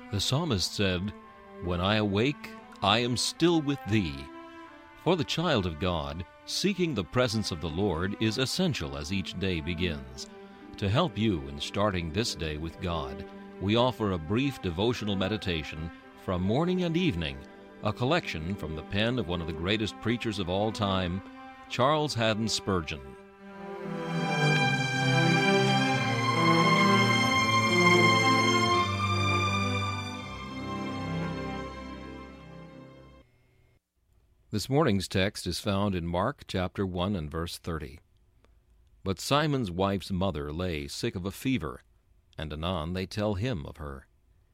The psalmist said, "When I awake, I am still with thee." For the child of God, seeking the presence of the Lord is essential as each day begins. To help you in starting this day with God, we offer a brief devotional meditation from morning and evening, a collection from the pen of one of the greatest preachers of all time, Charles Haddon Spurgeon. This morning's text is found in Mark chapter 1 and verse 30. But Simon's wife's mother lay sick of a fever, and anon they tell him of her.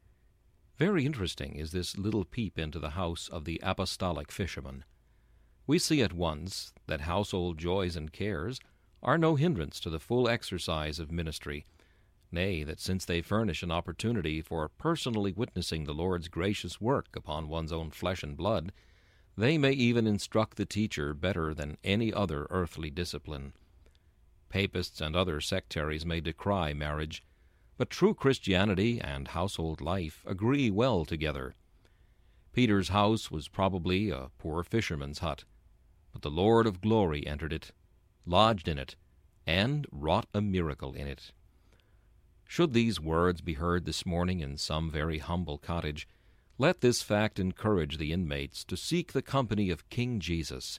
Very interesting is this little peep into the house of the apostolic fisherman. We see at once that household joys and cares are no hindrance to the full exercise of ministry, nay, that since they furnish an opportunity for personally witnessing the Lord's gracious work upon one's own flesh and blood, they may even instruct the teacher better than any other earthly discipline. Papists and other sectaries may decry marriage, but true Christianity and household life agree well together. Peter's house was probably a poor fisherman's hut, but the Lord of glory entered it, lodged in it, and wrought a miracle in it. Should these words be heard this morning in some very humble cottage, let this fact encourage the inmates to seek the company of King Jesus.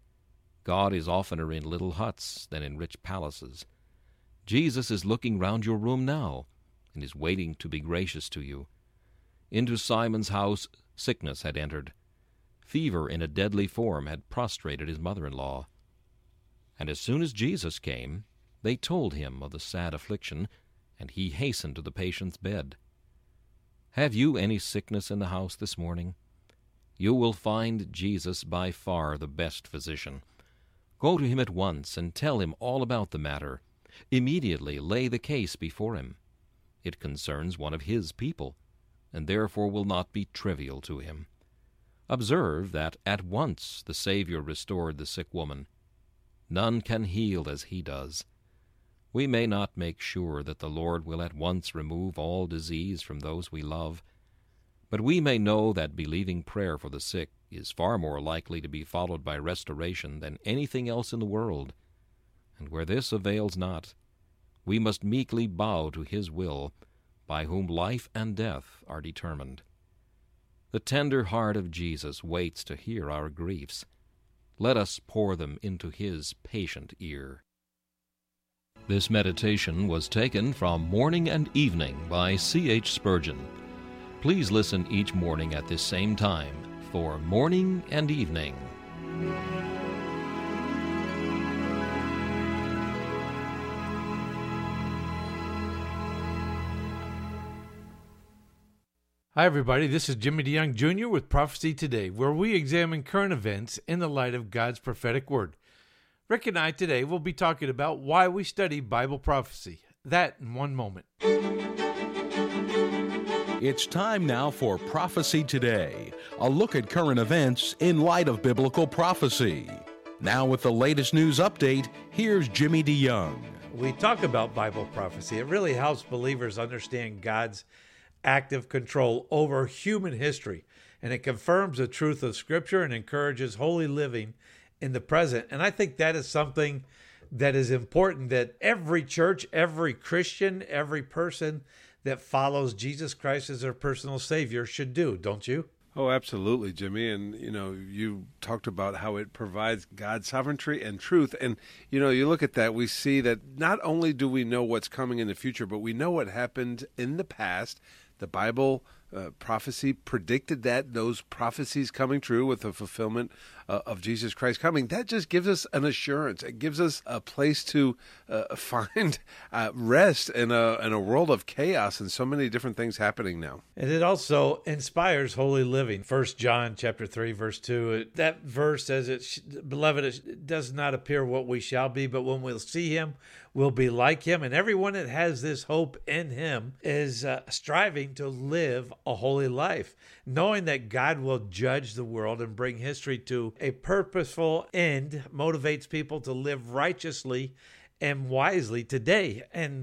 God is oftener in little huts than in rich palaces. Jesus is looking round your room now, and is waiting to be gracious to you. Into Simon's house sickness had entered. Fever in a deadly form had prostrated his mother-in-law. And as soon as Jesus came, they told him of the sad affliction, and he hastened to the patient's bed. Have you any sickness in the house this morning? You will find Jesus by far the best physician. Go to him at once and tell him all about the matter. Immediately lay the case before him. It concerns one of his people, and therefore will not be trivial to him. Observe that at once the Savior restored the sick woman. None can heal as he does. We may not make sure that the Lord will at once remove all disease from those we love, but we may know that believing prayer for the sick is far more likely to be followed by restoration than anything else in the world. And where this avails not, we must meekly bow to his will, by whom life and death are determined. The tender heart of Jesus waits to hear our griefs. Let us pour them into his patient ear. This meditation was taken from Morning and Evening by C.H. Spurgeon. Please listen each morning at this same time for Morning and Evening. Hi, everybody. This is Jimmy DeYoung Jr. with Prophecy Today, where we examine current events in the light of God's prophetic word. Rick and I today will be talking about why we study Bible prophecy. That in one moment. It's time now for Prophecy Today, a look at current events in light of biblical prophecy. Now with the latest news update, here's Jimmy DeYoung. We talk about Bible prophecy. It really helps believers understand God's active control over human history, and it confirms the truth of Scripture and encourages holy living in the present. And I think that is something that is important that every church, every Christian, every person that follows Jesus Christ as their personal Savior should do, don't you? Oh, absolutely, Jimmy. And, you talked about how it provides God's sovereignty and truth. And, you look at that, we see that not only do we know what's coming in the future, but we know what happened in the past. The Bible prophecy predicted that, those prophecies coming true with the fulfillment of Jesus Christ coming. That just gives us an assurance. It gives us a place to find rest in a world of chaos and so many different things happening now. And it also inspires holy living. 1 John chapter 3, verse 2, that verse says, Beloved, it does not appear what we shall be, but when we'll see him, we'll be like him. And everyone that has this hope in him is striving to live a holy life, knowing that God will judge the world and bring history to a purposeful end, motivates people to live righteously and wisely today. And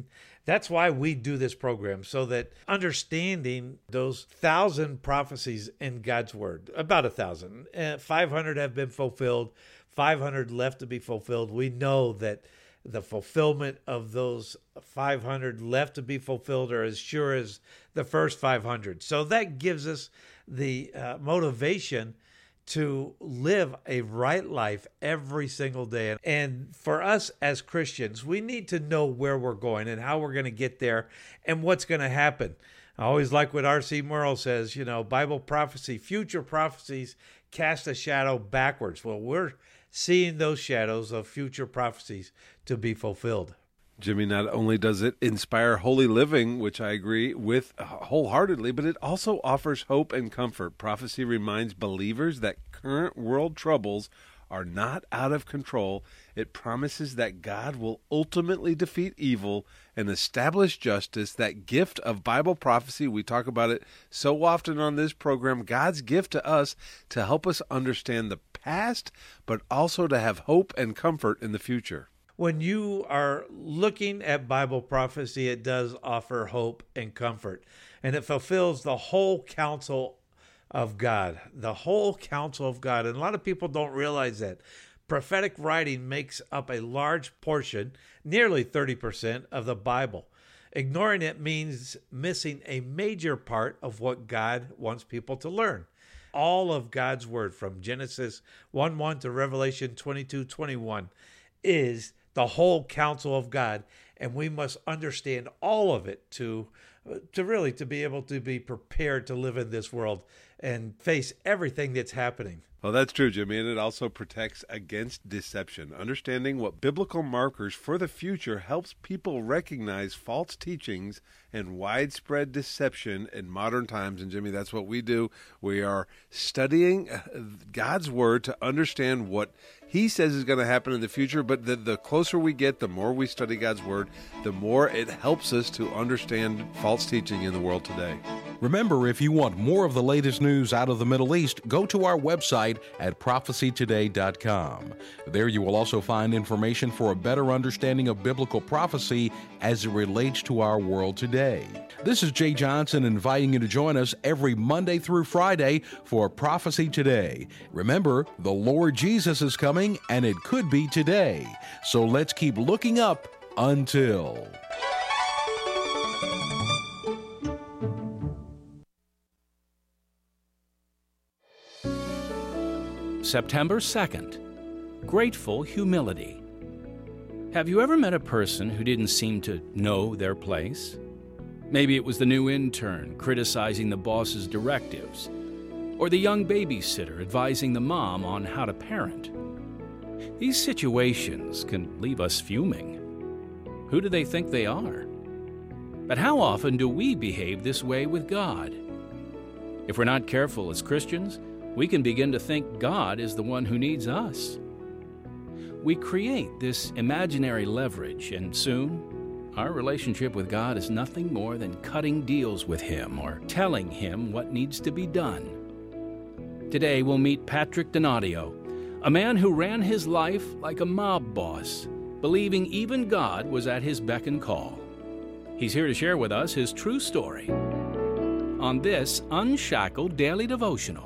That's why we do this program, so that understanding those 1,000 prophecies in God's Word, about 1,000, 500 have been fulfilled, 500 left to be fulfilled. We know that the fulfillment of those 500 left to be fulfilled are as sure as the first 500. So that gives us the motivation to live a right life every single day. And for us as Christians, we need to know where we're going and how we're going to get there and what's going to happen. I always like what R.C. Merle says, Bible prophecy, future prophecies cast a shadow backwards. Well, we're seeing those shadows of future prophecies to be fulfilled. Jimmy, not only does it inspire holy living, which I agree with wholeheartedly, but it also offers hope and comfort. Prophecy reminds believers that current world troubles are not out of control. It promises that God will ultimately defeat evil and establish justice. That gift of Bible prophecy, we talk about it so often on this program, God's gift to us to help us understand the past, but also to have hope and comfort in the future. When you are looking at Bible prophecy, it does offer hope and comfort, and it fulfills the whole counsel of God, the whole counsel of God. And a lot of people don't realize that. Prophetic writing makes up a large portion, nearly 30% of the Bible. Ignoring it means missing a major part of what God wants people to learn. All of God's word from Genesis 1:1 to Revelation 22:21 is the whole counsel of God, and we must understand all of it to be able to be prepared to live in this world and face everything that's happening. Well, that's true, Jimmy, and it also protects against deception. Understanding what biblical markers for the future helps people recognize false teachings and widespread deception in modern times. And, Jimmy, that's what we do. We are studying God's Word to understand what He says is going to happen in the future, but the closer we get, the more we study God's Word, the more it helps us to understand false teaching in the world today. Remember, if you want more of the latest news out of the Middle East, go to our website at prophecytoday.com. There you will also find information for a better understanding of biblical prophecy as it relates to our world today. This is Jay Johnson inviting you to join us every Monday through Friday for Prophecy Today. Remember, the Lord Jesus is coming, and it could be today. So let's keep looking up until... September 2nd, Grateful Humility. Have you ever met a person who didn't seem to know their place? Maybe it was the new intern criticizing the boss's directives, or the young babysitter advising the mom on how to parent. These situations can leave us fuming. Who do they think they are? But how often do we behave this way with God? If we're not careful as Christians, we can begin to think God is the one who needs us. We create this imaginary leverage, and soon our relationship with God is nothing more than cutting deals with Him or telling Him what needs to be done. Today we'll meet Patrick Donadio, a man who ran his life like a mob boss, believing even God was at his beck and call. He's here to share with us his true story on this Unshackled Daily Devotional.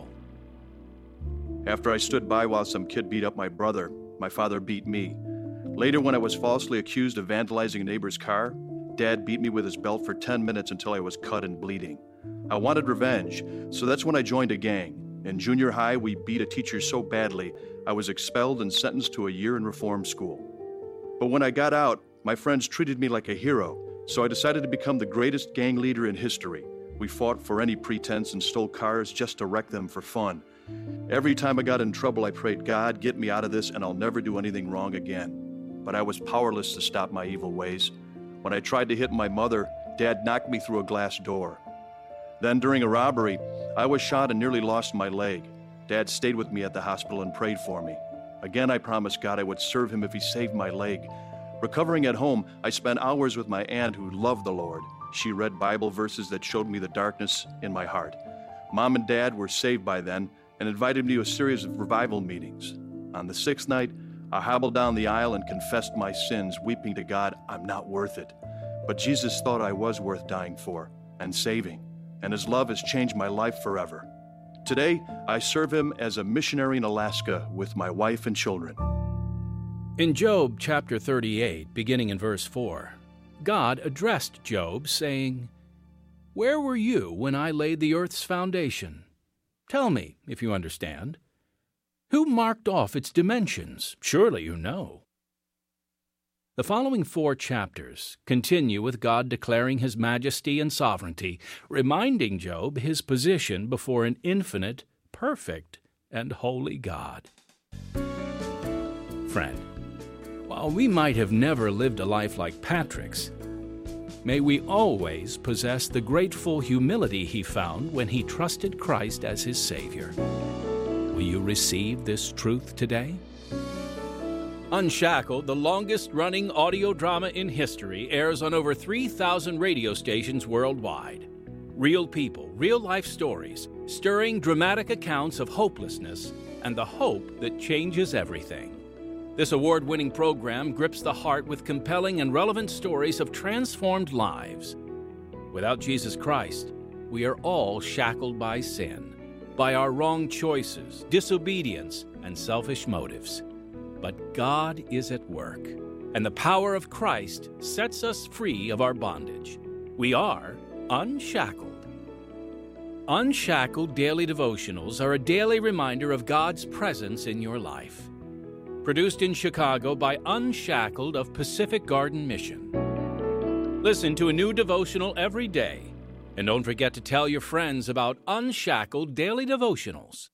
After I stood by while some kid beat up my brother, my father beat me. Later, when I was falsely accused of vandalizing a neighbor's car, Dad beat me with his belt for 10 minutes until I was cut and bleeding. I wanted revenge, so that's when I joined a gang. In junior high, we beat a teacher so badly, I was expelled and sentenced to a year in reform school. But when I got out, my friends treated me like a hero, so I decided to become the greatest gang leader in history. We fought for any pretense and stole cars just to wreck them for fun. Every time I got in trouble, I prayed, God, get me out of this and I'll never do anything wrong again. But I was powerless to stop my evil ways. When I tried to hit my mother, Dad knocked me through a glass door. Then during a robbery, I was shot and nearly lost my leg. Dad stayed with me at the hospital and prayed for me. Again, I promised God I would serve Him if He saved my leg. Recovering at home, I spent hours with my aunt who loved the Lord. She read Bible verses that showed me the darkness in my heart. Mom and Dad were saved by then and invited me to a series of revival meetings. On the 6th night, I hobbled down the aisle and confessed my sins, weeping to God, I'm not worth it. But Jesus thought I was worth dying for and saving, and his love has changed my life forever. Today, I serve him as a missionary in Alaska with my wife and children. In Job chapter 38, beginning in verse 4, God addressed Job, saying, "Where were you when I laid the earth's foundation? Tell me, if you understand. Who marked off its dimensions? Surely you know." The following 4 chapters continue with God declaring his majesty and sovereignty, reminding Job his position before an infinite, perfect, and holy God. Friend, while we might have never lived a life like Patrick's, may we always possess the grateful humility he found when he trusted Christ as his Savior. Will you receive this truth today? Unshackled, the longest-running audio drama in history, airs on over 3,000 radio stations worldwide. Real people, real-life stories, stirring dramatic accounts of hopelessness and the hope that changes everything. This award-winning program grips the heart with compelling and relevant stories of transformed lives. Without Jesus Christ, we are all shackled by sin, by our wrong choices, disobedience, and selfish motives. But God is at work, and the power of Christ sets us free of our bondage. We are unshackled. Unshackled Daily Devotionals are a daily reminder of God's presence in your life. Produced in Chicago by Unshackled of Pacific Garden Mission. Listen to a new devotional every day, and don't forget to tell your friends about Unshackled Daily Devotionals.